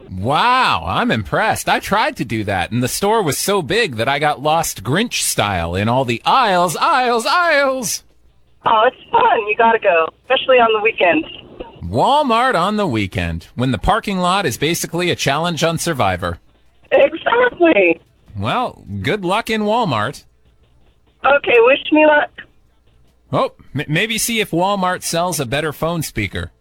Wow, I'm impressed. I tried to do that, and the store was so big that I got lost Grinch style in all the aisles, aisles, aisles. Oh, it's fun. You gotta go, especially on the weekends. Walmart on the weekend, when the parking lot is basically a challenge on Survivor. Exactly. Well, good luck in Walmart. Okay, wish me luck. Oh, maybe see if Walmart sells a better phone speaker.